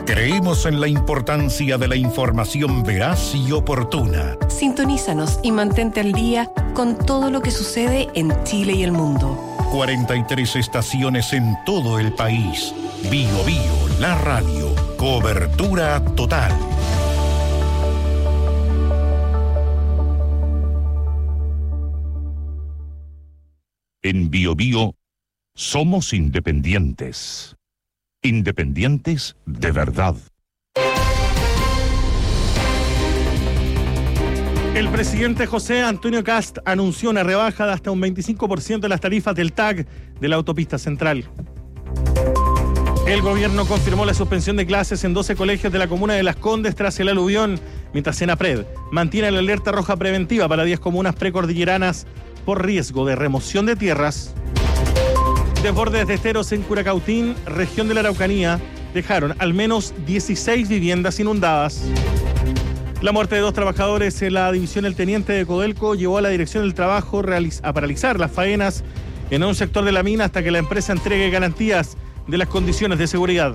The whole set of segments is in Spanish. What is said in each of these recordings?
Creemos en la importancia de la información veraz y oportuna. Sintonízanos y mantente al día con todo lo que sucede en Chile y el mundo. 43 estaciones en todo el país. Bio Bio, la radio. Cobertura total. En Bio Bio somos independientes. Independientes de verdad. El presidente José Antonio Kast anunció una rebaja de hasta un 25% de las tarifas del TAG de la autopista central. El gobierno confirmó la suspensión de clases en 12 colegios de la comuna de Las Condes tras el aluvión, mientras Senapred mantiene la alerta roja preventiva para 10 comunas precordilleranas por riesgo de remoción de tierras. Desbordes de esteros en Curacautín, región de la Araucanía, dejaron al menos 16 viviendas inundadas. La muerte de 2 trabajadores en la división El Teniente de Codelco llevó a la Dirección del Trabajo a paralizar las faenas en un sector de la mina hasta que la empresa entregue garantías de las condiciones de seguridad.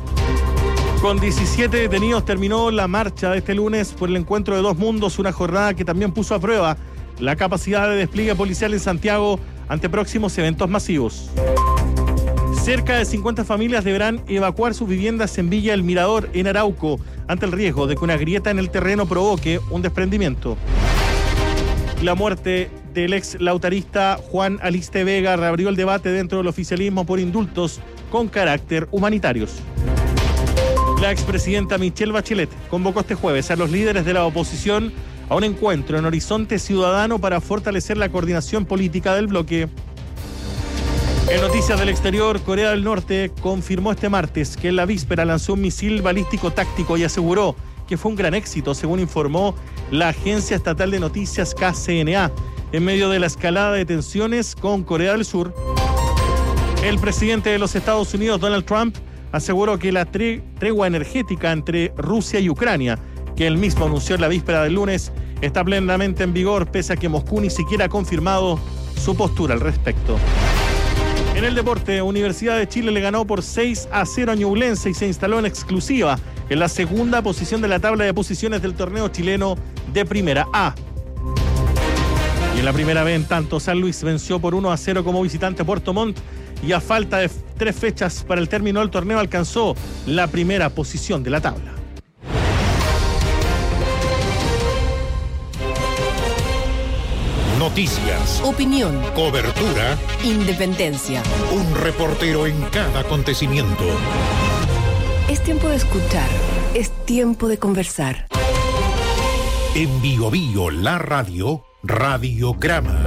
Con 17 detenidos terminó la marcha de este lunes por el encuentro de 2 mundos, una jornada que también puso a prueba la capacidad de despliegue policial en Santiago ante próximos eventos masivos. Cerca de 50 familias deberán evacuar sus viviendas en Villa El Mirador, en Arauco, ante el riesgo de que una grieta en el terreno provoque un desprendimiento. La muerte del ex lautarista Juan Aliste Vega reabrió el debate dentro del oficialismo por indultos con carácter humanitarios. La expresidenta Michelle Bachelet convocó este jueves a los líderes de la oposición a un encuentro en Horizonte Ciudadano para fortalecer la coordinación política del bloque. En noticias del exterior, Corea del Norte confirmó este martes que en la víspera lanzó un misil balístico táctico y aseguró que fue un gran éxito, según informó la agencia estatal de noticias KCNA, en medio de la escalada de tensiones con Corea del Sur. El presidente de los Estados Unidos, Donald Trump, aseguró que la tregua energética entre Rusia y Ucrania, que él mismo anunció en la víspera del lunes, está plenamente en vigor, pese a que Moscú ni siquiera ha confirmado su postura al respecto. En el deporte, Universidad de Chile le ganó por 6-0 a Ñublense y se instaló en exclusiva en la segunda posición de la tabla de posiciones del torneo chileno de Primera A. Y en la Primera B, en tanto, San Luis venció por 1-0 como visitante a Puerto Montt y a falta de 3 fechas para el término del torneo alcanzó la primera posición de la tabla. Noticias, Opinión, cobertura, independencia. un reportero en cada acontecimiento. Es tiempo de escuchar, es tiempo de conversar. En Bio Bio, la radio, Radiograma.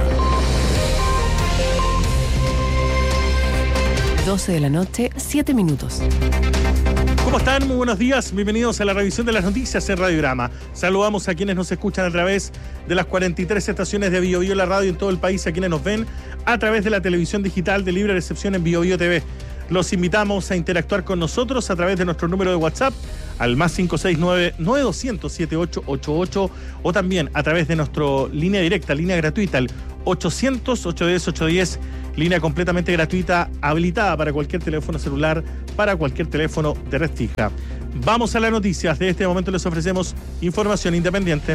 12 de la noche, 7 minutos. ¿Cómo están? Muy buenos días. Bienvenidos a la revisión de las noticias en Radiograma. Saludamos a quienes nos escuchan a través de las 43 estaciones de Bio Bio la radio en todo el país, a quienes nos ven a través de la televisión digital de libre recepción en Bio Bio TV. Los invitamos a interactuar con nosotros a través de nuestro número de WhatsApp al más 569-9200-7888 o también a través de nuestra línea directa, línea gratuita, al 800-810-810, línea completamente gratuita, habilitada para cualquier teléfono celular, para cualquier teléfono de red fija. Vamos a las noticias. De este momento les ofrecemos información independiente.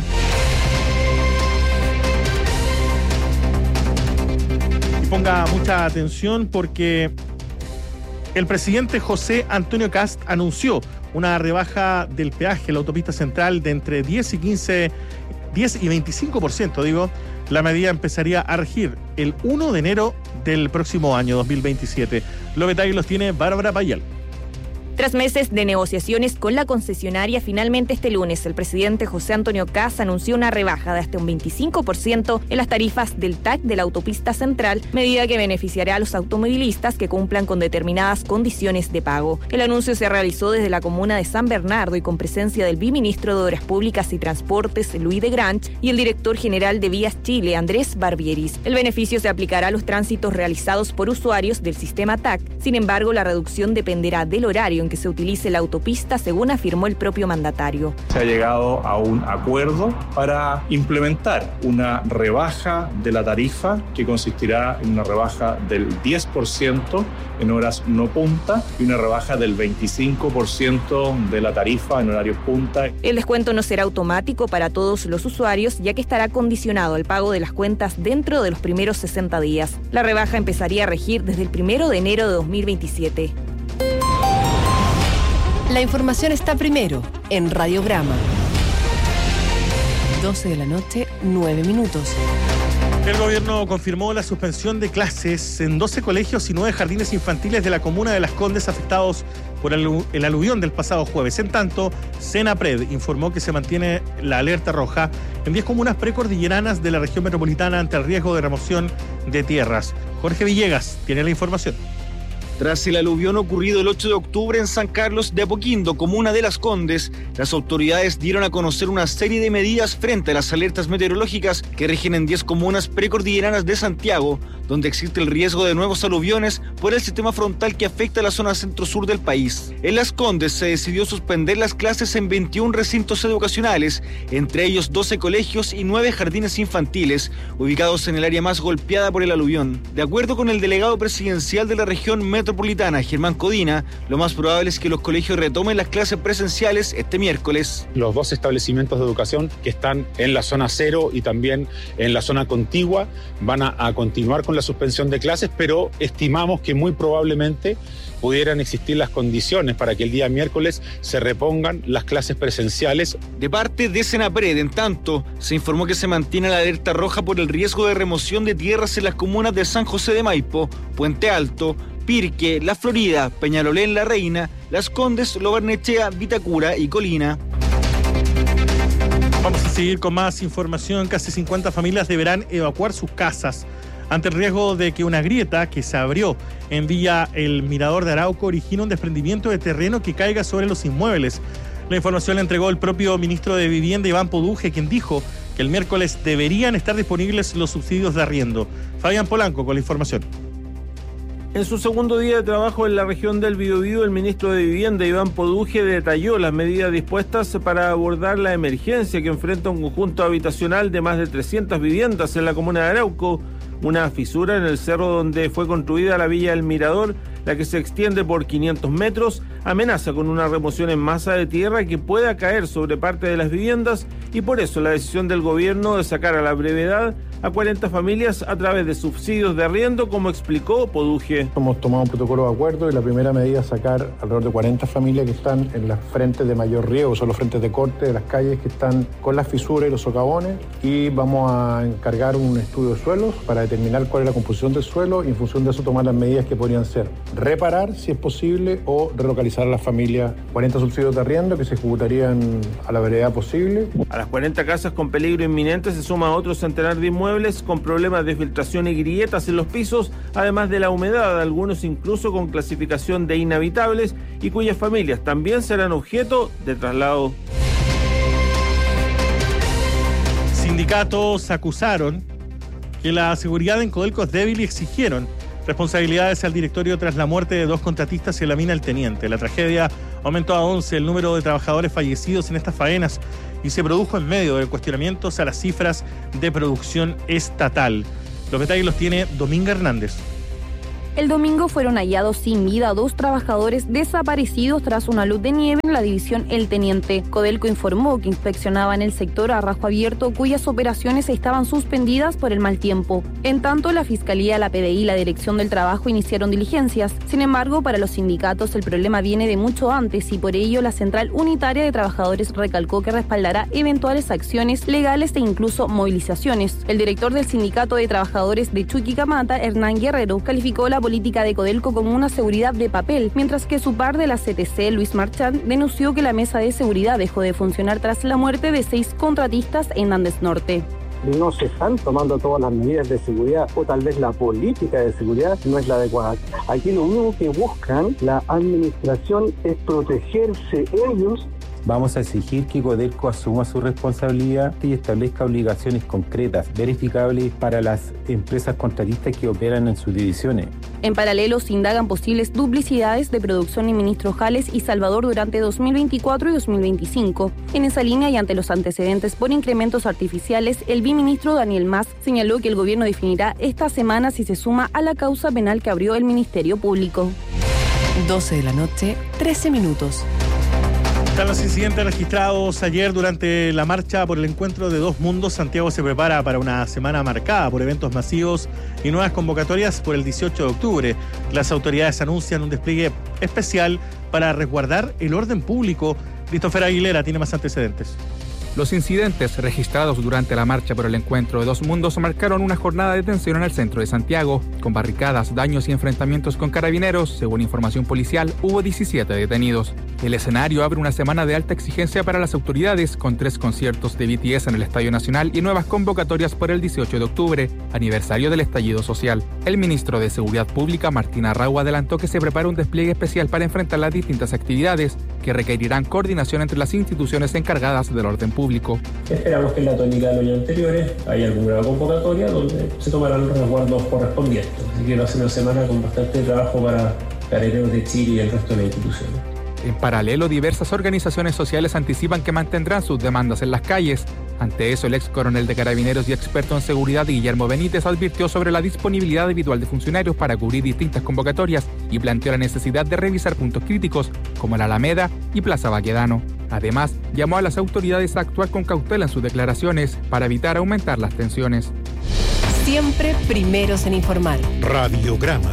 Y ponga mucha atención porque el presidente José Antonio Kast anunció una rebaja del peaje en la autopista central de entre 10 y 25%, La medida empezaría a regir el 1 de enero del próximo año 2027. Los detalles los tiene Bárbara Payal. Tras meses de negociaciones con la concesionaria, finalmente este lunes el presidente José Antonio Kast anunció una rebaja de hasta un 25% en las tarifas del TAC de la autopista central, medida que beneficiará a los automovilistas que cumplan con determinadas condiciones de pago. El anuncio se realizó desde la comuna de San Bernardo y con presencia del viceministro de Obras Públicas y Transportes, Luis de Granch, y el director general de Vías Chile, Andrés Barbieris. El beneficio se aplicará a los tránsitos realizados por usuarios del sistema TAC. Sin embargo, la reducción dependerá del horario en que se utilice la autopista, según afirmó el propio mandatario. Se ha llegado a un acuerdo para implementar una rebaja de la tarifa que consistirá en una rebaja del 10% en horas no punta y una rebaja del 25% de la tarifa en horarios punta. El descuento no será automático para todos los usuarios, ya que estará condicionado al pago de las cuentas dentro de los primeros 60 días. La rebaja empezaría a regir desde el 1 de enero de 2027. La información está primero en Radiograma. 12 de la noche, 9 minutos. El gobierno confirmó la suspensión de clases en 12 colegios y 9 jardines infantiles de la comuna de Las Condes afectados por el aluvión del pasado jueves. En tanto, Senapred informó que se mantiene la alerta roja en 10 comunas precordilleranas de la región metropolitana ante el riesgo de remoción de tierras. Jorge Villegas tiene la información. Tras el aluvión ocurrido el 8 de octubre en San Carlos de Apoquindo, comuna de Las Condes, las autoridades dieron a conocer una serie de medidas frente a las alertas meteorológicas que rigen en 10 comunas precordilleranas de Santiago, donde existe el riesgo de nuevos aluviones por el sistema frontal que afecta a la zona centro-sur del país. En Las Condes se decidió suspender las clases en 21 recintos educacionales, entre ellos 12 colegios y 9 jardines infantiles, ubicados en el área más golpeada por el aluvión. De acuerdo con el delegado presidencial de la región metropolitana, Germán Codina, lo más probable es que los colegios retomen las clases presenciales este miércoles. Los 2 establecimientos de educación que están en la zona cero y también en la zona contigua van a continuar con la suspensión de clases, pero estimamos que muy probablemente pudieran existir las condiciones para que el día miércoles se repongan las clases presenciales. De parte de Senapred, en tanto, se informó que se mantiene la alerta roja por el riesgo de remoción de tierras en las comunas de San José de Maipo, Puente Alto, Pirque, La Florida, Peñalolén, La Reina, Las Condes, Lo Barnechea, Vitacura y Colina. Vamos a seguir con más información. Casi 50 familias deberán evacuar sus casas ante el riesgo de que una grieta que se abrió en Villa El Mirador de Arauco origine un desprendimiento de terreno que caiga sobre los inmuebles. La información la entregó el propio ministro de Vivienda, Iván Poduje, quien dijo que el miércoles deberían estar disponibles los subsidios de arriendo. Fabián Polanco con la información. En su segundo día de trabajo en la región del Biobío, el ministro de Vivienda, Iván Poduje, detalló las medidas dispuestas para abordar la emergencia que enfrenta un conjunto habitacional de más de 300 viviendas en la comuna de Arauco. Una fisura en el cerro donde fue construida la Villa El Mirador, la que se extiende por 500 metros, amenaza con una remoción en masa de tierra que pueda caer sobre parte de las viviendas, y por eso la decisión del gobierno de sacar a la brevedad a 40 familias a través de subsidios de arriendo, como explicó Poduje. Hemos tomado un protocolo de acuerdo y la primera medida es sacar alrededor de 40 familias que están en las frentes de mayor riesgo, son los frentes de corte de las calles que están con las fisuras y los socavones, y vamos a encargar un estudio de suelos para determinar cuál es la composición del suelo y en función de eso tomar las medidas que podrían ser reparar, si es posible, o relocalizar a las familias. 40 subsidios de arriendo que se ejecutarían a la brevedad posible. A las 40 casas con peligro inminente se suma otro centenar de inmuebles con problemas de filtración y grietas en los pisos, además de la humedad, algunos incluso con clasificación de inhabitables, y cuyas familias también serán objeto de traslado. Sindicatos acusaron que la seguridad en Codelco es débil y exigieron responsabilidades al directorio tras la muerte de 2 contratistas en la mina El Teniente. La tragedia aumentó a 11 el número de trabajadores fallecidos en estas faenas y se produjo en medio de cuestionamientos a las cifras de producción estatal. Los detalles los tiene Dominga Hernández. El domingo fueron hallados sin vida 2 trabajadores desaparecidos tras una luz de nieve en la división El Teniente. Codelco informó que inspeccionaban el sector a rasgo abierto, cuyas operaciones estaban suspendidas por el mal tiempo. En tanto, la Fiscalía, la PDI y la Dirección del Trabajo iniciaron diligencias. Sin embargo, para los sindicatos el problema viene de mucho antes y por ello la Central Unitaria de Trabajadores recalcó que respaldará eventuales acciones legales e incluso movilizaciones. El director del Sindicato de Trabajadores de Chuquicamata, Hernán Guerrero, calificó la política de Codelco como una seguridad de papel, mientras que su par de la CTC, Luis Marchand, denunció que la mesa de seguridad dejó de funcionar tras la muerte de 6 contratistas en Andes Norte. No se están tomando todas las medidas de seguridad, o tal vez la política de seguridad no es la adecuada. Aquí lo único que buscan la administración es protegerse ellos Vamos a exigir que Codelco asuma su responsabilidad y establezca obligaciones concretas, verificables para las empresas contratistas que operan en sus divisiones. En paralelo, se indagan posibles duplicidades de producción en Ministro Jales y Salvador durante 2024 y 2025. En esa línea y ante los antecedentes por incrementos artificiales, el viceministro Daniel Mas señaló que el gobierno definirá esta semana si se suma a la causa penal que abrió el Ministerio Público. 12 de la noche, 13 minutos. Están los incidentes registrados ayer durante la marcha por el encuentro de dos mundos. Santiago se prepara para una semana marcada por eventos masivos y nuevas convocatorias por el 18 de octubre. Las autoridades anuncian un despliegue especial para resguardar el orden público. Christopher Aguilera tiene más antecedentes. Los incidentes registrados durante la marcha por el encuentro de dos mundos marcaron una jornada de tensión en el centro de Santiago, con barricadas, daños y enfrentamientos con carabineros. Según información policial, hubo 17 detenidos. El escenario abre una semana de alta exigencia para las autoridades, con 3 conciertos de BTS en el Estadio Nacional y nuevas convocatorias por el 18 de octubre, aniversario del estallido social. El ministro de Seguridad Pública, Martín Arrau, adelantó que se prepara un despliegue especial para enfrentar las distintas actividades, que requerirán coordinación entre las instituciones encargadas del orden público. Esperamos que en la tónica de los años anteriores haya alguna convocatoria donde se tomarán los resguardos correspondientes. Así que va a ser una semana con bastante trabajo para Carabineros de Chile y el resto de las instituciones. En paralelo, diversas organizaciones sociales anticipan que mantendrán sus demandas en las calles. Ante eso, el ex coronel de Carabineros y experto en seguridad Guillermo Benítez advirtió sobre la disponibilidad habitual de funcionarios para cubrir distintas convocatorias y planteó la necesidad de revisar puntos críticos como la Alameda y Plaza Baquedano. Además, llamó a las autoridades a actuar con cautela en sus declaraciones para evitar aumentar las tensiones. Siempre primeros en informar. Radiograma.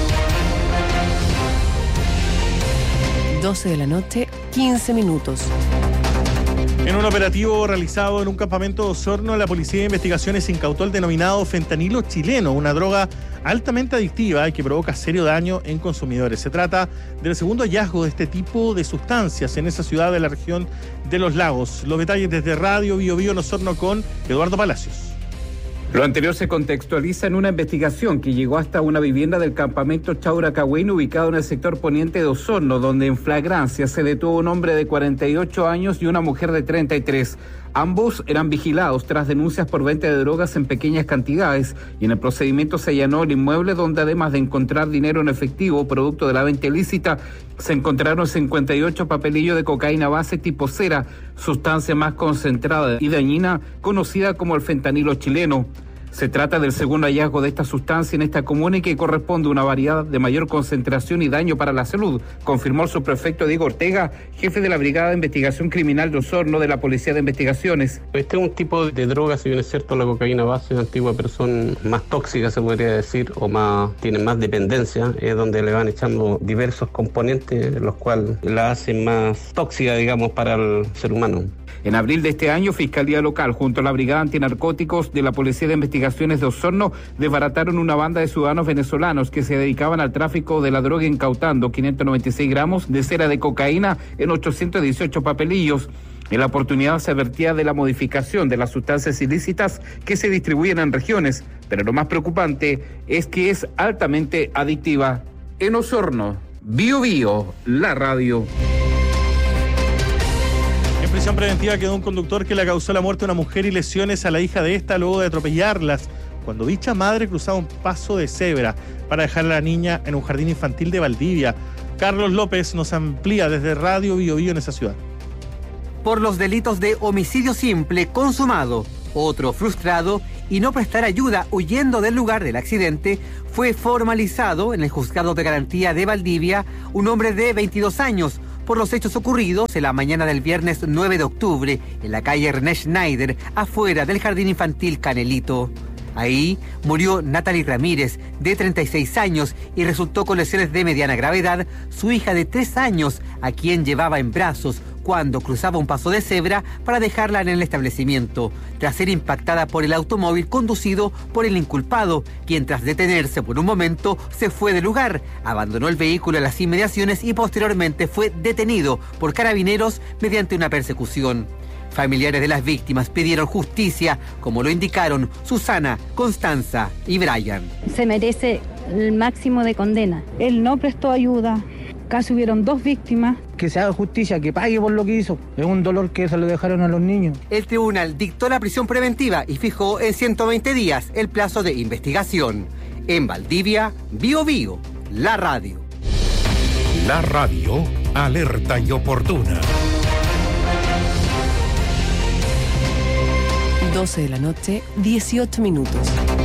12 de la noche, 15 minutos. En un operativo realizado en un campamento de Osorno, la Policía de Investigaciones incautó el denominado fentanilo chileno, una droga altamente adictiva y que provoca serio daño en consumidores. Se trata del segundo hallazgo de este tipo de sustancias en esa ciudad de la región de Los Lagos. Los detalles desde Radio Bio Bio en Osorno con Eduardo Palacios. Lo anterior se contextualiza en una investigación que llegó hasta una vivienda del campamento Chauracahuén, ubicado en el sector poniente de Osorno, donde en flagrancia se detuvo un hombre de 48 años y una mujer de 33. Ambos eran vigilados tras denuncias por venta de drogas en pequeñas cantidades y en el procedimiento se allanó el inmueble donde además de encontrar dinero en efectivo, producto de la venta ilícita, se encontraron 58 papelillos de cocaína base tipo cera, sustancia más concentrada y dañina conocida como el fentanilo chileno. Se trata del segundo hallazgo de esta sustancia en esta comuna y que corresponde a una variedad de mayor concentración y daño para la salud, confirmó el subprefecto Diego Ortega, jefe de la Brigada de Investigación Criminal de Osorno de la Policía de Investigaciones. Este es un tipo de droga, si bien es cierto, la cocaína base es antigua, pero son más tóxicas, se podría decir, o más tienen más dependencia, es donde le van echando diversos componentes, los cuales la hacen más tóxica, digamos, para el ser humano. En abril de este año, Fiscalía Local, junto a la Brigada Antinarcóticos de la Policía de Investigaciones de Osorno, desbarataron una banda de ciudadanos venezolanos que se dedicaban al tráfico de la droga, incautando 596 gramos de cera de cocaína en 818 papelillos. En la oportunidad se advertía de la modificación de las sustancias ilícitas que se distribuyen en regiones, pero lo más preocupante es que es altamente adictiva. En Osorno, Bio Bio, la radio. En prisión preventiva quedó un conductor que le causó la muerte a una mujer y lesiones a la hija de esta luego de atropellarlas cuando dicha madre cruzaba un paso de cebra para dejar a la niña en un jardín infantil de Valdivia. Carlos López nos amplía desde Radio Bio Bio en esa ciudad. Por los delitos de homicidio simple consumado, otro frustrado y no prestar ayuda huyendo del lugar del accidente, fue formalizado en el Juzgado de Garantía de Valdivia un hombre de 22 años, por los hechos ocurridos en la mañana del viernes 9 de octubre en la calle René Schneider, afuera del Jardín Infantil Canelito. Ahí murió Natalie Ramírez, de 36 años, y resultó con lesiones de mediana gravedad su hija de 3 años, a quien llevaba en brazos cuando cruzaba un paso de cebra para dejarla en el establecimiento, tras ser impactada por el automóvil conducido por el inculpado, quien tras detenerse por un momento se fue del lugar, abandonó el vehículo en las inmediaciones y posteriormente fue detenido por carabineros mediante una persecución. Familiares de las víctimas pidieron justicia, como lo indicaron Susana, Constanza y Brian. Se merece el máximo de condena. Él no prestó ayuda, Casi hubieron 2 víctimas. Que se haga justicia, que pague por lo que hizo. Es un dolor que se lo dejaron a los niños. El tribunal dictó la prisión preventiva y fijó en 120 días el plazo de investigación. En Valdivia, Bío Bío, la radio. La radio, alerta y oportuna. 12 de la noche, 18 minutos.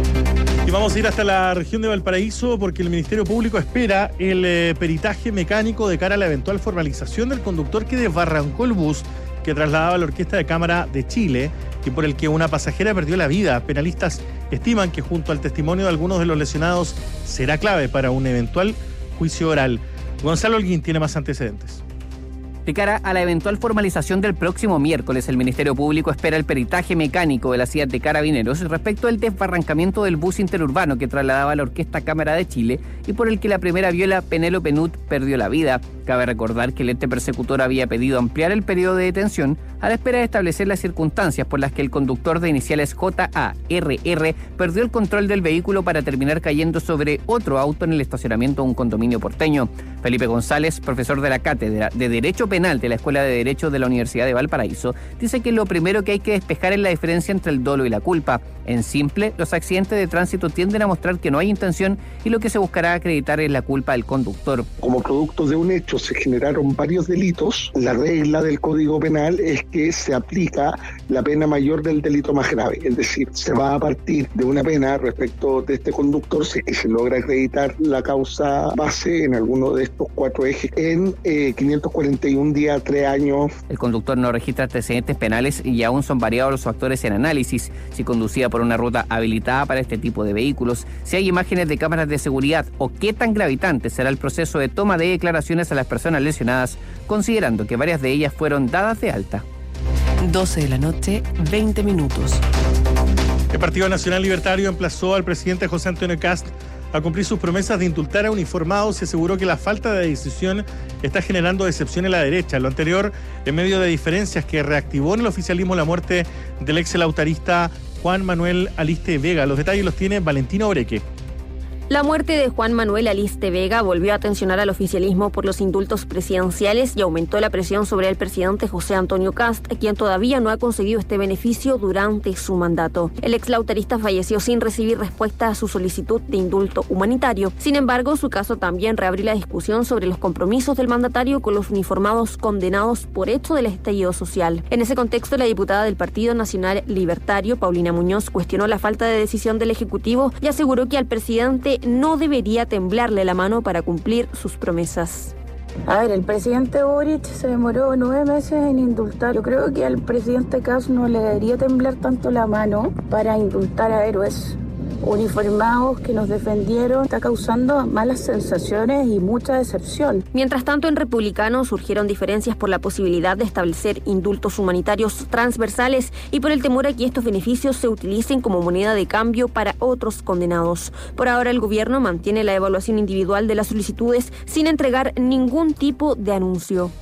Y vamos a ir hasta la región de Valparaíso porque el Ministerio Público espera el peritaje mecánico de cara a la eventual formalización del conductor que desbarrancó el bus que trasladaba a la Orquesta de Cámara de Chile y por el que una pasajera perdió la vida. Penalistas estiman que junto al testimonio de algunos de los lesionados será clave para un eventual juicio oral. Gonzalo Holguín tiene más antecedentes. De cara a la eventual formalización del próximo miércoles, el Ministerio Público espera el peritaje mecánico de la CIAT de Carabineros respecto al desbarrancamiento del bus interurbano que trasladaba a la Orquesta Cámara de Chile y por el que la primera viola Penélope Nut perdió la vida. Cabe recordar que el ente persecutor había pedido ampliar el periodo de detención a la espera de establecer las circunstancias por las que el conductor de iniciales JARR perdió el control del vehículo para terminar cayendo sobre otro auto en el estacionamiento de un condominio porteño. Felipe González, profesor de la Cátedra de Derecho Penal de la Escuela de Derecho de la Universidad de Valparaíso, dice que lo primero que hay que despejar es la diferencia entre el dolo y la culpa. En simple, los accidentes de tránsito tienden a mostrar que no hay intención y lo que se buscará acreditar es la culpa del conductor. Como producto de un hecho se generaron varios delitos. La regla del Código Penal es que se aplica la pena mayor del delito más grave, es decir, se va a partir de una pena respecto de este conductor si es que se logra acreditar la causa base en alguno de estos 4 ejes en 541 días, 3 años. El conductor no registra antecedentes penales y aún son variados los factores en análisis, si conducía por una ruta habilitada para este tipo de vehículos, si hay imágenes de cámaras de seguridad o qué tan gravitante será el proceso de toma de declaraciones a las personas lesionadas, considerando que varias de ellas fueron dadas de alta. 12 de la noche, 20 minutos. El Partido Nacional Libertario emplazó al presidente José Antonio Kast a cumplir sus promesas de indultar a uniformados y aseguró que la falta de decisión está generando decepción en la derecha. Lo anterior, en medio de diferencias que reactivó en el oficialismo la muerte del ex lautarista Juan Manuel Aliste Vega. Los detalles los tiene Valentina Oreque. La muerte de Juan Manuel Aliste Vega volvió a tensionar al oficialismo por los indultos presidenciales y aumentó la presión sobre el presidente José Antonio Kast, quien todavía no ha conseguido este beneficio durante su mandato. El exlautarista falleció sin recibir respuesta a su solicitud de indulto humanitario. Sin embargo, su caso también reabrió la discusión sobre los compromisos del mandatario con los uniformados condenados por hecho del estallido social. En ese contexto, la diputada del Partido Nacional Libertario, Paulina Muñoz, cuestionó la falta de decisión del Ejecutivo y aseguró que al presidente no debería temblarle la mano para cumplir sus promesas. A ver, el presidente Boric se demoró 9 meses en indultar. Yo creo que al presidente Kast no le debería temblar tanto la mano para indultar a héroes uniformados que nos defendieron. Está causando malas sensaciones y mucha decepción. Mientras tanto, en Republicanos surgieron diferencias por la posibilidad de establecer indultos humanitarios transversales y por el temor a que estos beneficios se utilicen como moneda de cambio para otros condenados. Por ahora, el gobierno mantiene la evaluación individual de las solicitudes sin entregar ningún tipo de anuncio.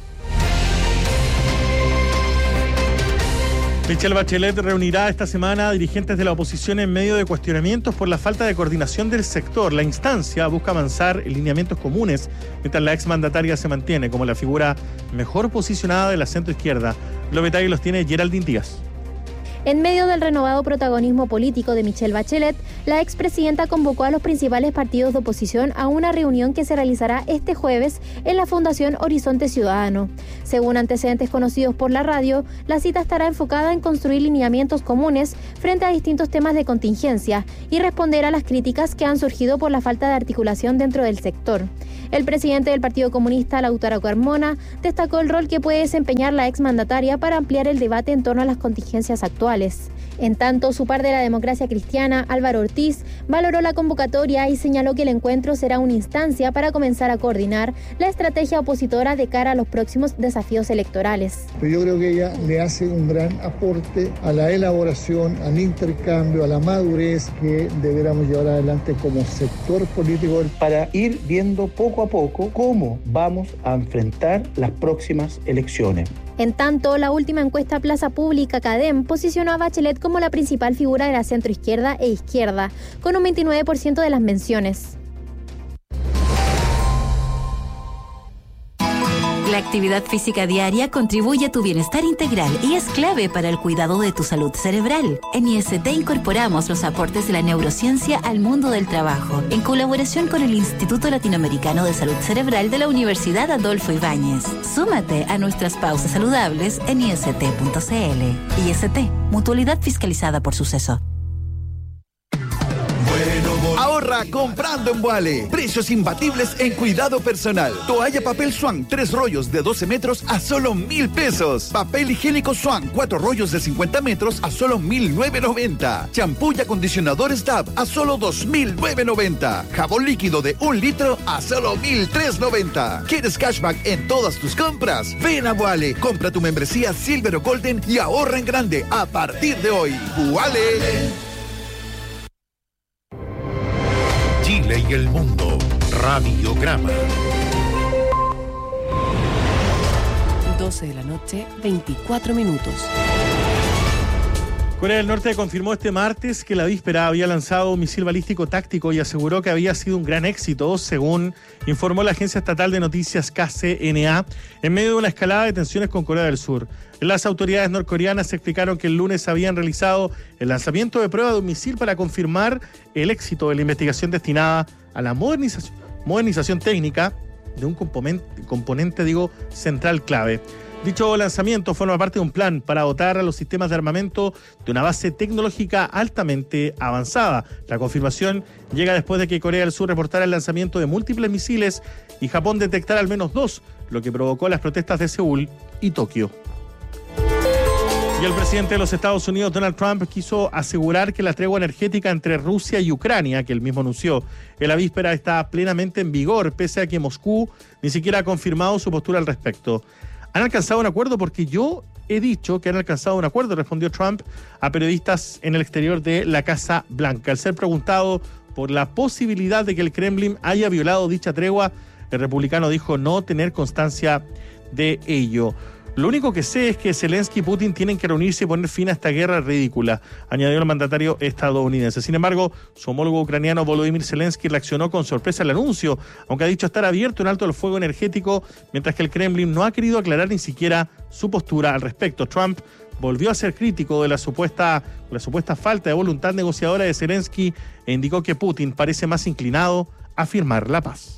Michelle Bachelet reunirá esta semana a dirigentes de la oposición en medio de cuestionamientos por la falta de coordinación del sector. La instancia busca avanzar en lineamientos comunes, mientras la exmandataria se mantiene como la figura mejor posicionada de la centroizquierda. Los detalles los tiene Geraldine Díaz. En medio del renovado protagonismo político de Michelle Bachelet, la expresidenta convocó a los principales partidos de oposición a una reunión que se realizará este jueves en la Fundación Horizonte Ciudadano. Según antecedentes conocidos por la radio, la cita estará enfocada en construir lineamientos comunes frente a distintos temas de contingencia y responder a las críticas que han surgido por la falta de articulación dentro del sector. El presidente del Partido Comunista, Lautaro Carmona, destacó el rol que puede desempeñar la exmandataria para ampliar el debate en torno a las contingencias actuales. En tanto, su par de la Democracia Cristiana, Álvaro Ortiz, valoró la convocatoria y señaló que el encuentro será una instancia para comenzar a coordinar la estrategia opositora de cara a los próximos desafíos electorales. Pero yo creo que ella le hace un gran aporte a la elaboración, al intercambio, a la madurez que deberíamos llevar adelante como sector político para ir viendo poco a poco cómo vamos a enfrentar las próximas elecciones. En tanto, la última encuesta Plaza Pública CADEM posicionó a Bachelet como la principal figura de la centroizquierda e izquierda, con un 29% de las menciones. La actividad física diaria contribuye a tu bienestar integral y es clave para el cuidado de tu salud cerebral. En IST incorporamos los aportes de la neurociencia al mundo del trabajo, en colaboración con el Instituto Latinoamericano de Salud Cerebral de la Universidad Adolfo Ibáñez. Súmate a nuestras pausas saludables en ist.cl. IST, mutualidad fiscalizada por Suceso. Ahorra comprando en Vuale. Precios imbatibles en cuidado personal. Toalla papel Swan, 3 rollos de 12 metros a solo 1,000 pesos. Papel higiénico Swan, 4 rollos de 50 metros a solo 1,990. Champú y acondicionadores Dab a solo 2,990. Jabón líquido de 1 litro a solo 1,390. ¿Quieres cashback en todas tus compras? Ven a Vuale, compra tu membresía Silver o Golden y ahorra en grande a partir de hoy. Vuale. Chile y el mundo. Radiograma. 12 de la noche, 24 minutos. Corea del Norte confirmó este martes que la víspera había lanzado un misil balístico táctico y aseguró que había sido un gran éxito, según informó la agencia estatal de noticias KCNA, en medio de una escalada de tensiones con Corea del Sur. Las autoridades norcoreanas explicaron que el lunes habían realizado el lanzamiento de prueba de un misil para confirmar el éxito de la investigación destinada a la modernización técnica de un componente central clave. Dicho lanzamiento forma parte de un plan para dotar a los sistemas de armamento de una base tecnológica altamente avanzada. La confirmación llega después de que Corea del Sur reportara el lanzamiento de múltiples misiles y Japón detectara al menos 2, lo que provocó las protestas de Seúl y Tokio. Y el presidente de los Estados Unidos, Donald Trump, quiso asegurar que la tregua energética entre Rusia y Ucrania, que él mismo anunció en la víspera, está plenamente en vigor, pese a que Moscú ni siquiera ha confirmado su postura al respecto. Han alcanzado un acuerdo porque yo he dicho que han alcanzado un acuerdo, respondió Trump a periodistas en el exterior de la Casa Blanca. Al ser preguntado por la posibilidad de que el Kremlin haya violado dicha tregua, el republicano dijo no tener constancia de ello. Lo único que sé es que Zelensky y Putin tienen que reunirse y poner fin a esta guerra ridícula, añadió el mandatario estadounidense. Sin embargo, su homólogo ucraniano Volodymyr Zelensky reaccionó con sorpresa al anuncio, aunque ha dicho estar abierto en alto el fuego energético, mientras que el Kremlin no ha querido aclarar ni siquiera su postura al respecto. Trump volvió a ser crítico de la supuesta falta de voluntad negociadora de Zelensky e indicó que Putin parece más inclinado a firmar la paz.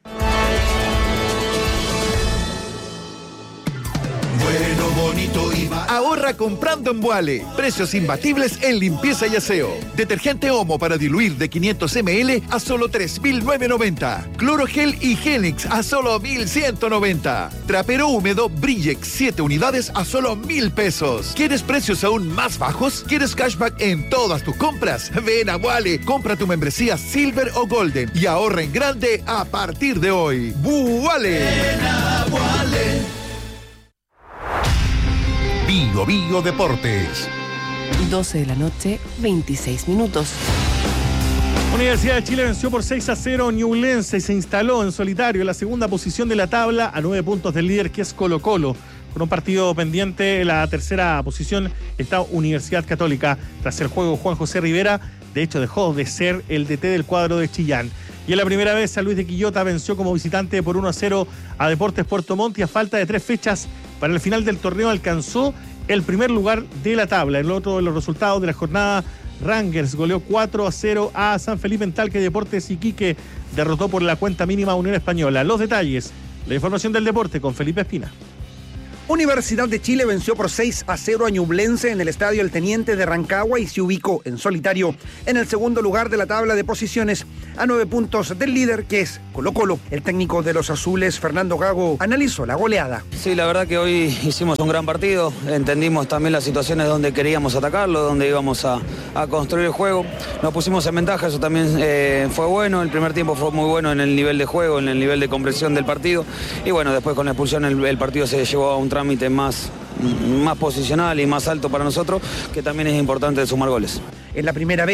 Ahorra comprando en Vuale. Precios imbatibles en limpieza y aseo. Detergente Omo para diluir de 500 ml a solo 3,990. Clorogel y Genix a solo 1,190. Trapero húmedo Brillex 7 unidades a solo 1,000 pesos. ¿Quieres precios aún más bajos? ¿Quieres cashback en todas tus compras? Ven a Vuale, compra tu membresía Silver o Golden y ahorra en grande a partir de hoy. ¡Vuale! Ven a Vuale. Bio Bio Deportes. 12 de la noche, 26 minutos. Universidad de Chile venció por 6-0 Ñublense y se instaló en solitario en la segunda posición de la tabla a 9 puntos del líder, que es Colo-Colo. Con un partido pendiente, la tercera posición está Universidad Católica. Tras el juego, Juan José Rivera, de hecho, dejó de ser el DT del cuadro de Chillán. Y en la primera vez, San Luis de Quillota venció como visitante por 1-0 a Deportes Puerto Montt y a falta de 3 fechas para el final del torneo alcanzó el primer lugar de la tabla. El otro de los resultados de la jornada, Rangers goleó 4-0 a San Felipe en Talca y Deportes Iquique derrotó por la cuenta mínima a Unión Española. Los detalles, la información del deporte con Felipe Espina. Universidad de Chile venció por 6-0 a Ñublense en el estadio El Teniente de Rancagua y se ubicó en solitario en el segundo lugar de la tabla de posiciones a 9 puntos del líder, que es Colo-Colo. El técnico de los azules, Fernando Gago, analizó la goleada. Sí, la verdad que hoy hicimos un gran partido, entendimos también las situaciones donde queríamos atacarlo, donde íbamos a construir el juego. Nos pusimos en ventaja, eso también fue bueno. El primer tiempo fue muy bueno en el nivel de juego, en el nivel de comprensión del partido. Y bueno, después con la expulsión el partido se llevó a un trámite más posicional y más alto para nosotros, que también es importante sumar goles. En la primera B,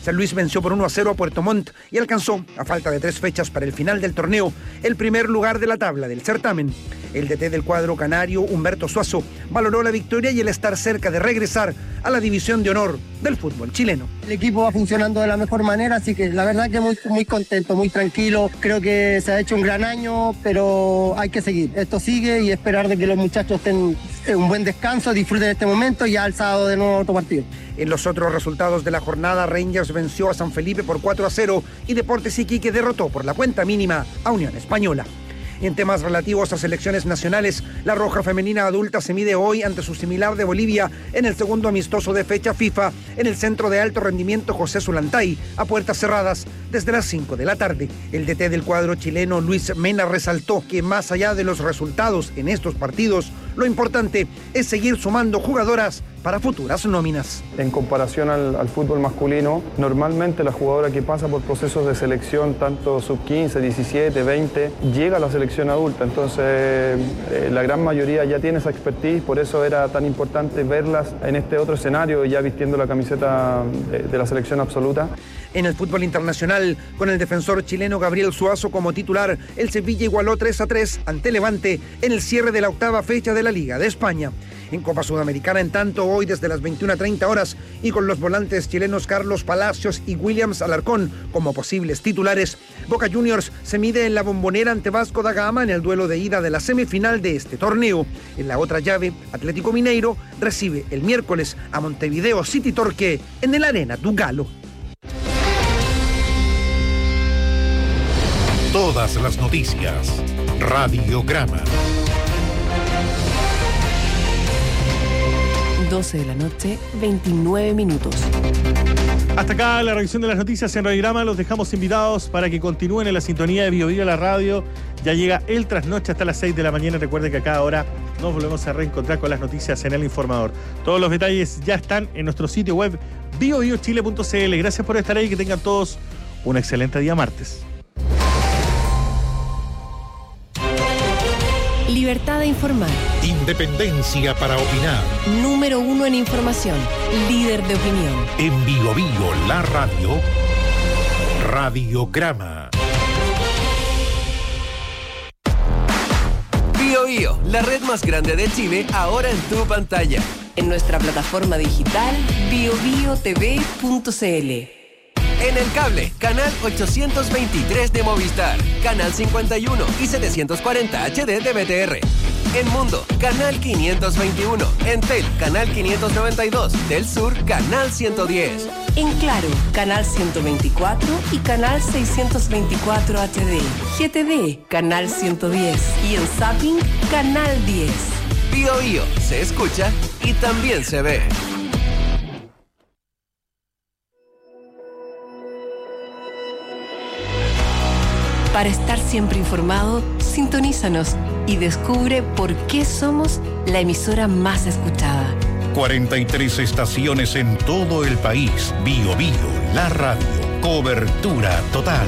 San Luis venció por 1-0 a Puerto Montt y alcanzó, a falta de 3 fechas para el final del torneo, el primer lugar de la tabla del certamen. El DT del cuadro canario, Humberto Suazo, valoró la victoria y el estar cerca de regresar a la división de honor del fútbol chileno. El equipo va funcionando de la mejor manera, así que la verdad que muy contento, muy tranquilo. Creo que se ha hecho un gran año, pero hay que seguir. Esto sigue y esperar de que los muchachos estén en un buen descanso, disfruten de este momento y ya el sábado de nuevo otro partido. En los otros resultados de la jornada, Rangers venció a San Felipe por 4-0 y Deportes Iquique derrotó por la cuenta mínima a Unión Española. En temas relativos a selecciones nacionales, la Roja Femenina Adulta se mide hoy ante su similar de Bolivia en el segundo amistoso de fecha FIFA en el Centro de Alto Rendimiento José Zulantay, a puertas cerradas desde las 5 de la tarde. El DT del cuadro chileno, Luis Mena, resaltó que más allá de los resultados en estos partidos, lo importante es seguir sumando jugadoras para futuras nóminas. En comparación al fútbol masculino, normalmente la jugadora que pasa por procesos de selección, tanto sub-15, 17, 20, llega a la selección adulta. Entonces, la gran mayoría ya tiene esa expertise, por eso era tan importante verlas en este otro escenario, ya vistiendo la camiseta de la selección absoluta. En el fútbol internacional, con el defensor chileno Gabriel Suazo como titular, el Sevilla igualó 3-3 ante Levante en el cierre de la 8ª fecha de la Liga de España. En Copa Sudamericana, en tanto, hoy desde las 21:30 horas y con los volantes chilenos Carlos Palacios y Williams Alarcón como posibles titulares, Boca Juniors se mide en la Bombonera ante Vasco da Gama en el duelo de ida de la semifinal de este torneo. En la otra llave, Atlético Mineiro recibe el miércoles a Montevideo City Torque en el Arena do Galo. Todas las noticias. Radiograma. 12 de la noche, 29 minutos. Hasta acá la revisión de las noticias en Radiograma. Los dejamos invitados para que continúen en la sintonía de Bio Bio la radio. Ya llega el trasnoche hasta las 6 de la mañana. Recuerden que a cada hora nos volvemos a reencontrar con las noticias en El Informador. Todos los detalles ya están en nuestro sitio web biobiochile.cl. Gracias por estar ahí y que tengan todos un excelente día martes. Libertad de informar. Independencia para opinar. Número 1 en información. Líder de opinión. En Bio Bio la radio. Radiograma. Bio Bio, la red más grande de Chile, ahora en tu pantalla. En nuestra plataforma digital biobiotv.cl. En el cable, canal 823 de Movistar, canal 51 y 740 HD de BTR. En Mundo, canal 521. En Tel, canal 592. Del Sur, canal 110. En Claro, canal 124 y canal 624 HD. GTD, canal 110. Y en Zapping, canal 10. Bio Bio, se escucha y también se ve. Para estar siempre informado, sintonízanos y descubre por qué somos la emisora más escuchada. 43 estaciones en todo el país. Bio Bio la radio. Cobertura total.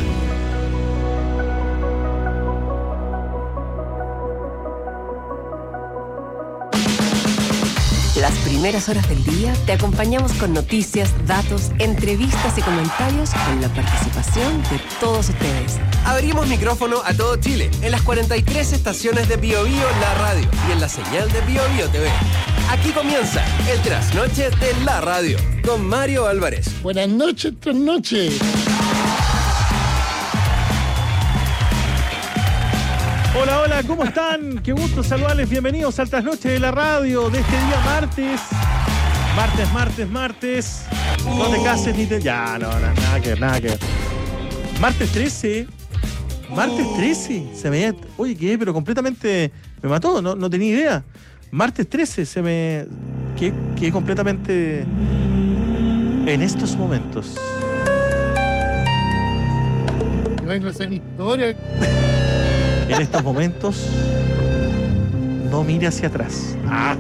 Las primeras horas del día te acompañamos con noticias, datos, entrevistas y comentarios con la participación de todos ustedes. Abrimos micrófono a todo Chile en las 43 estaciones de Bio Bio la radio y en la señal de Bio Bio TV. Aquí comienza el Trasnoche de la radio con Mario Álvarez. Buenas noches, Trasnoche. Hola, hola, ¿cómo están? Qué gusto saludarles, bienvenidos al Trasnoche de la radio de este día martes. Martes. No te cases ni te... Ya, no, nada que ver. Martes 13. Se me... Oye, ¿qué? Pero completamente... Me mató, no tenía idea. Martes 13 se me... Quedé completamente... En estos momentos. No sé ni historia. En estos momentos, no mire hacia atrás.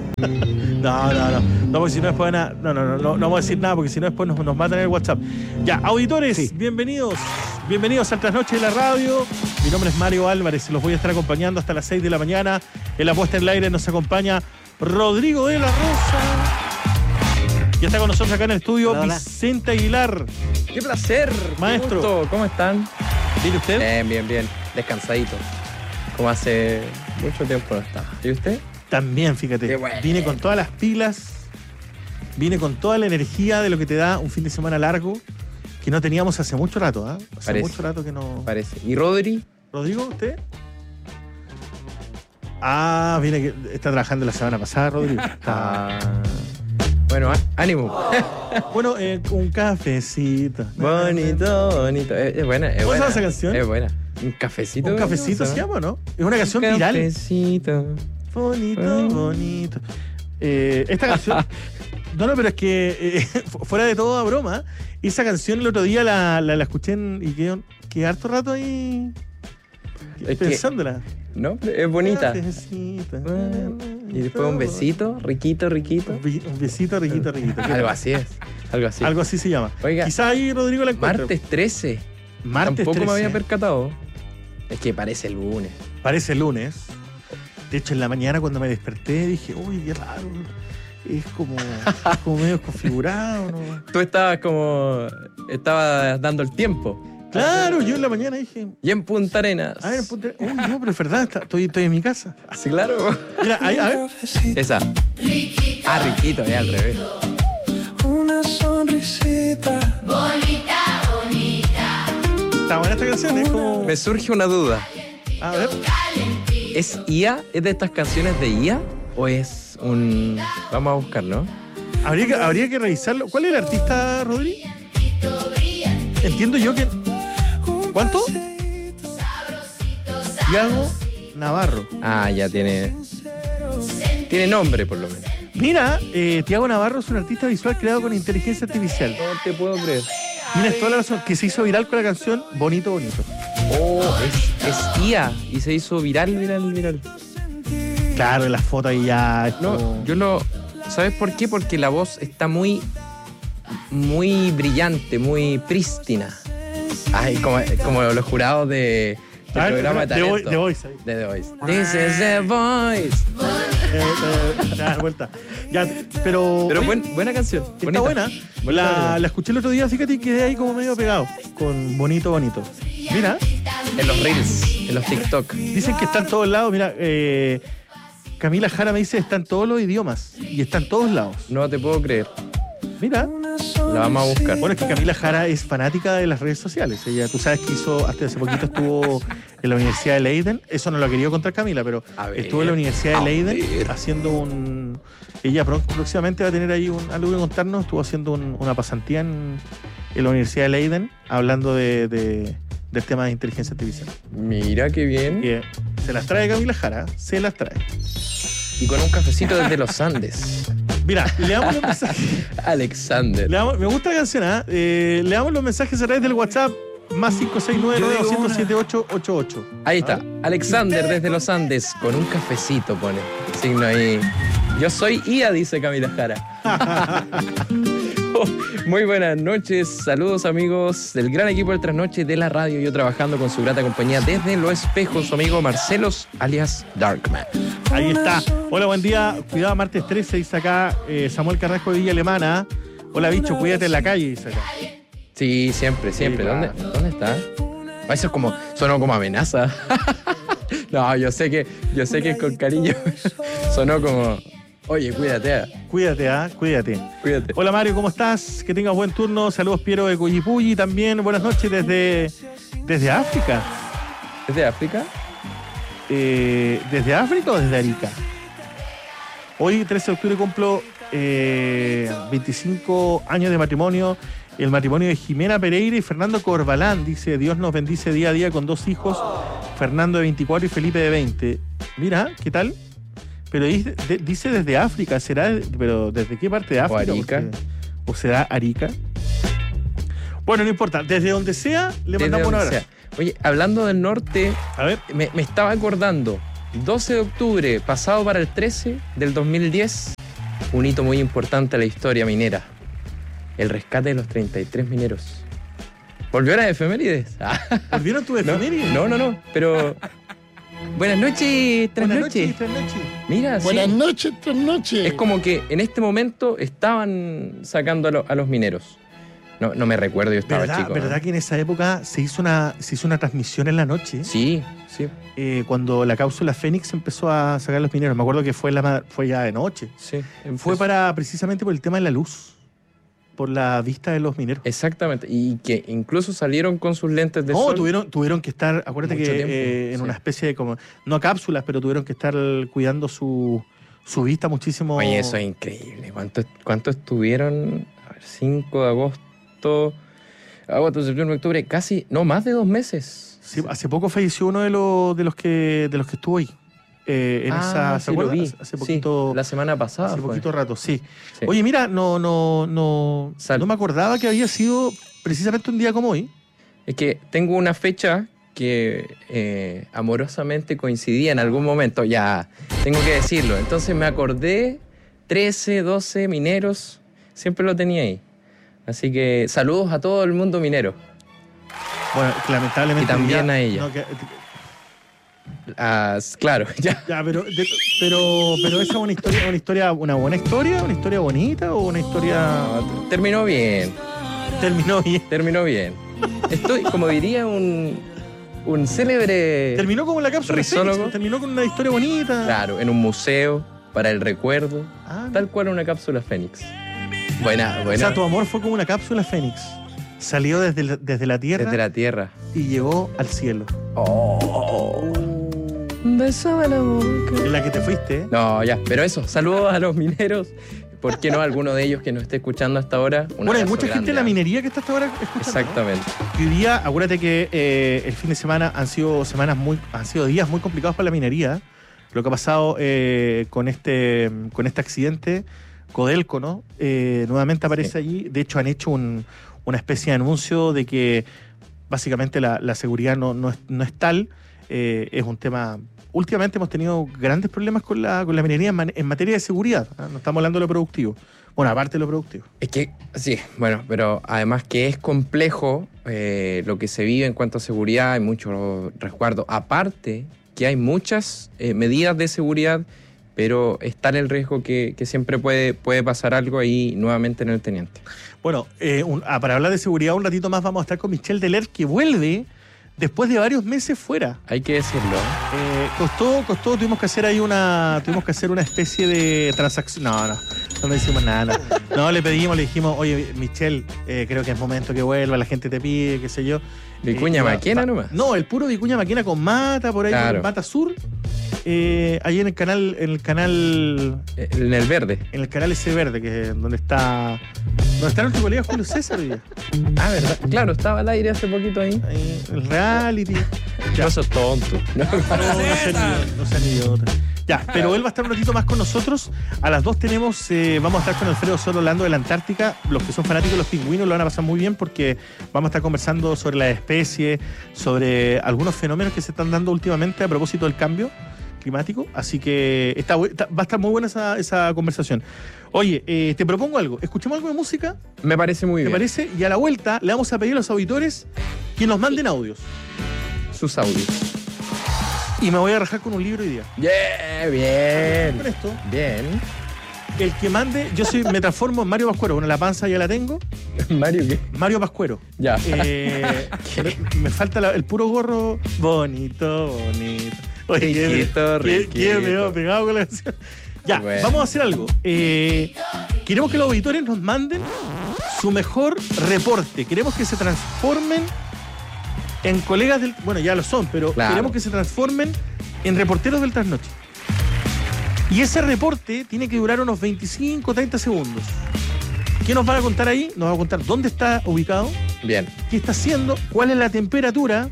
No, porque si no después no vamos a decir nada, porque si no después nos matan en el WhatsApp. Ya, auditores, sí. Bienvenidos al Trasnoche de la radio. Mi nombre es Mario Álvarez, los voy a estar acompañando hasta las 6 de la mañana. En la puesta en el aire nos acompaña Rodrigo de la Rosa. Ya está con nosotros acá en el estudio Hola. Vicente Aguilar. ¡Qué placer! Maestro. Qué gusto. ¿Cómo están? ¿Viene usted? Bien. Descansadito. Como hace mucho tiempo no estaba. ¿Y usted? También, fíjate. Qué bueno. Vine con todas las pilas, vine con toda la energía de lo que te da un fin de semana largo que no teníamos hace mucho rato, ¿ah? Hace Parece. mucho rato que no... Parece. ¿Y Rodri? ¿Rodrigo, usted? Ah, viene que está trabajando la semana pasada, Rodrigo. Bueno, ánimo. Bueno, un cafecito. Bonito. Es buena, es ¿Cómo se buena. llama esa canción? Es buena. Un cafecito. Un cafecito se llama, ¿no? Es una canción viral. Cafecito. Bonito. Esta canción... No, pero es que fuera de toda broma, esa canción el otro día la escuché y quedé harto rato ahí pensándola. No, es bonita. Cafecito. Y después un besito, riquito. Un besito, riquito. Algo así es. Algo así se llama. Oiga, quizá ahí Rodrigo la encuentra. Martes 13. Tampoco 13. me había percatado. Es que parece el lunes. Parece el lunes. De hecho, en la mañana cuando me desperté dije, uy, qué raro. Es como medio desconfigurado, ¿no? Tú estabas dando el tiempo. Claro, yo en la mañana dije... Y en Punta Arenas. A ver, Uy, no, pero es verdad, estoy en mi casa. Sí, claro. Mira, ahí, a ver. Esa. Riquito, es al revés. Una sonrisita. Bonita. Está buena esta canción, es como... Me surge una duda. A ver. ¿Es IA? ¿Es de estas canciones de IA? ¿O es un...? Vamos a buscarlo. Habría que revisarlo. ¿Cuál es el artista, Rodri? Entiendo yo que... ¿Cuánto? Thiago Navarro. Ah, ya tiene nombre, por lo menos. Mira, Thiago Navarro es un artista visual creado con inteligencia artificial. No te puedo creer. Tienes toda la razón, que se hizo viral con la canción Bonito. Oh, es IA y se hizo viral. Claro, la foto ahí ya... No, ¿sabes por qué? Porque la voz está muy brillante, muy prístina. Ay, como los jurados del programa de talento. The Voice. De The Voice. This is The Voice. Ya, vuelta. Ya, pero buena canción. Está buena. La escuché el otro día, fíjate, y quedé ahí como medio pegado con Bonito. Mira. En los Reels, en los TikTok. Dicen que está en todos lados. Mira, Camila Jara me dice está en todos los idiomas y está en todos lados. No te puedo creer. Mira. La vamos a buscar. Bueno, es que Camila Jara es fanática de las redes sociales. Ella, tú sabes que hasta hace poquito estuvo en la Universidad de Leiden. Eso no lo quería contar Camila, pero estuvo en la Universidad de Leiden haciendo ella próximamente va a tener ahí algo que contarnos. Estuvo haciendo una pasantía en la Universidad de Leiden hablando del tema de inteligencia artificial. Mira qué bien. Se las trae Camila Jara, se las trae. Y con un cafecito desde los Andes. Mira, le damos los mensajes. Alexander. Me gusta la canción, le damos los mensajes a través del WhatsApp más 569-900-7888. Ahí está. Alexander desde los Andes con un cafecito pone. Signo ahí. Yo soy IA, dice Camila Jara. Muy buenas noches, saludos amigos del gran equipo del Trasnoche de la radio. Yo trabajando con su grata compañía desde Los Espejos, su amigo Marcelos, alias Darkman. Ahí está. Hola, buen día. Cuidado, martes 13, dice acá Samuel Carrasco de Villa Alemana. Hola, bicho, cuídate en la calle, dice acá. Sí, siempre. Sí, ¿Dónde está? Eso sonó como amenaza. No, yo sé que es con cariño. Sonó como... Oye, cuídate. Cuídate. Hola Mario, ¿cómo estás? Que tengas buen turno. Saludos Piero de Cuyipulli también. Buenas noches desde África. ¿Desde África? ¿Desde África o desde Arica? Hoy, 13 de octubre, cumplo 25 años de matrimonio. El matrimonio de Jimena Pereira y Fernando Corbalán. Dice, Dios nos bendice día a día con 2 hijos, Fernando de 24 y Felipe de 20. Mira, ¿qué tal? Pero dice desde África, ¿pero desde qué parte de África? ¿O Arica? ¿O será Arica? Bueno, no importa, desde donde sea, le mandamos un abrazo. Oye, hablando del norte, a ver, me estaba acordando, 12 de octubre, pasado para el 13 del 2010, un hito muy importante a la historia minera, el rescate de los 33 mineros. ¿Volvió a las efemérides? ¿Volvieron tus efemérides? No, pero Buenas noches, trasnoche. Mira, Buenas noches, trasnoche. Es como que en este momento estaban sacando a los mineros. No me recuerdo, yo estaba chico. ¿Verdad que en esa época se hizo una transmisión en la noche? Sí. Cuando la cápsula Fénix empezó a sacar a los mineros. Me acuerdo que fue ya de noche. Sí. Fue precisamente por el tema de la luz. Por la vista de los mineros. Exactamente. Y que incluso salieron con sus lentes de sol. Tuvieron que estar, acuérdate mucho que tiempo, en una especie de como, no cápsulas, pero tuvieron que estar cuidando su vista muchísimo. Oye, eso es increíble. ¿Cuánto estuvieron? A ver, 5 de agosto, septiembre, octubre, más de 2 meses. Sí, hace poco falleció uno de los que estuvo ahí. ¿Se lo vi. Hace poquito. Sí, la semana pasada. Hace poquito rato, sí. Oye, mira, no me acordaba que había sido precisamente un día como hoy. Es que tengo una fecha que amorosamente coincidía en algún momento. Ya, tengo que decirlo. Entonces me acordé, 13, 12 mineros, siempre lo tenía ahí. Así que saludos a todo el mundo minero. Bueno, lamentablemente. Y también a ella. Claro, ya. Pero esa es una buena historia, una historia bonita o una historia. Terminó bien. Terminó bien. Estoy, como diría un célebre. Terminó como la cápsula rizólogo. Terminó con una historia bonita. Claro, en un museo para el recuerdo. Tal cual una cápsula Fénix. Buena. O sea, tu amor fue como una cápsula Fénix. Salió desde la tierra. Desde la tierra. Y llegó al cielo. Bésame la boca. En la que te fuiste, ¿eh? No, ya. Pero eso, saludos a los mineros. ¿Por qué no alguno de ellos que nos esté escuchando hasta ahora? Hay mucha gente en la minería que está hasta ahora escuchando. Exactamente. ¿No? Y hoy día, acuérdate que el fin de semana han sido días muy complicados para la minería. Lo que ha pasado con este accidente, Codelco, ¿no? Nuevamente aparece allí. De hecho, han hecho una especie de anuncio de que básicamente la seguridad no es tal. Es un tema. Últimamente hemos tenido grandes problemas con la minería en materia de seguridad. No estamos hablando de lo productivo. Bueno, aparte de lo productivo. Es que, sí, bueno, pero además que es complejo lo que se vive en cuanto a seguridad, hay mucho resguardo. Aparte que hay muchas medidas de seguridad, pero está el riesgo que siempre puede pasar algo ahí nuevamente en el teniente. Bueno, para hablar de seguridad un ratito más vamos a estar con Michelle Deler, que vuelve después de varios meses fuera. Hay que decirlo. Costó, tuvimos que hacer una especie de transacción. No decimos nada. No, le dijimos, oye, Michelle, creo que es momento que vuelva, la gente te pide, qué sé yo. ¿Vicuña Maquena nomás? No, el puro Vicuña Maquena con Mata, por ahí, claro. Mata Sur. Ahí en el canal. En el verde. En el canal ese verde, que es donde está nuestro colega Julio César. ¿Verdad? Claro, estaba al aire hace poquito ahí. El reality. No sos tonto. No sean idiotas. Ya, pero él va a estar un ratito más con nosotros. A las 2 vamos a estar con Alfredo Solo hablando de la Antártica. Los que son fanáticos de los pingüinos lo van a pasar muy bien porque vamos a estar conversando sobre las especies, sobre algunos fenómenos que se están dando últimamente a propósito del cambio climático. Así que va a estar muy buena esa conversación. Oye, te propongo algo. ¿Escuchemos algo de música? Me parece muy bien. ¿Te parece? Y a la vuelta le vamos a pedir a los auditores que nos manden audios. Sus audios. Y me voy a rajar con un libro hoy día. Bien. Con esto. Bien. El que mande, me transformo en Mario Pascuero. Bueno, la panza ya la tengo. ¿Mario qué? Mario Pascuero. Ya. Me falta el puro gorro. Bonito. Oye, ¿qué me veo pegado con la canción? Ya, bueno. Vamos a hacer algo. Queremos que los auditores nos manden su mejor reporte. Queremos que se transformen en colegas del... Bueno, ya lo son, pero claro, queremos que se transformen en reporteros del trasnoche. Y ese reporte tiene que durar unos 25 o 30 segundos. ¿Qué nos van a contar ahí? Nos van a contar dónde está ubicado. Bien. ¿Qué está haciendo? ¿Cuál es la temperatura?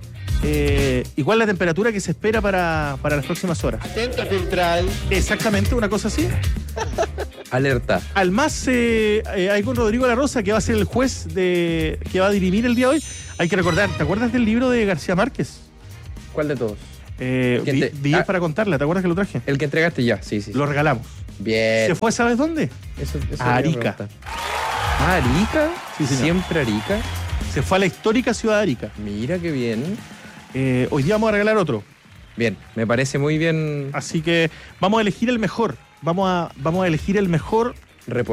¿Y cuál es la temperatura que se espera para las próximas horas? Atenta central. Exactamente, una cosa así. Alerta. Al más hay con Rodrigo La Rosa, que va a ser el juez que va a dirimir el día de hoy. Hay que recordar, ¿te acuerdas del libro de García Márquez? ¿Cuál de todos? Días para contarla, ¿te acuerdas que lo traje? El que entregaste ya, sí. Lo regalamos. Bien. ¿Se fue, sabes dónde? Eso a Arica. ¿A Arica? Sí, señor. ¿Siempre Arica? Se fue a la histórica ciudad de Arica. Mira qué bien. Hoy día vamos a regalar otro. Bien, me parece muy bien. Así que vamos a elegir el mejor. Vamos a elegir el mejor